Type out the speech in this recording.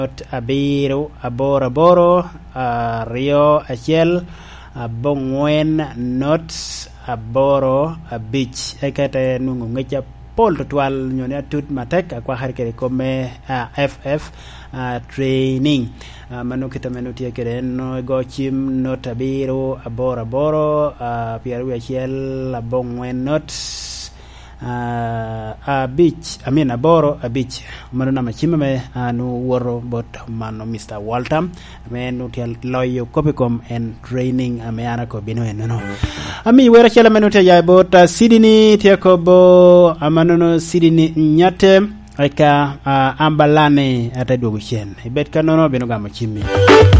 abiro aboro aboro Rio achiel abongwen not aboro abich ekete nungu ngecha pol total nyone atut matek akwa harikere kome FF training manu kita menu tia kere no go chim not abiro aboro aboro piaru achiel abongwen not abich aboro abich mano na machima me anu woro bot mano Mr. Walter me no tia loyo Copycom and training ameana ko bino eno ami wera chala menu tia ya bot sidini tia ko bo amano sidini nyate eka ambalane ata dogo chen ibet kanono bino gamo chimi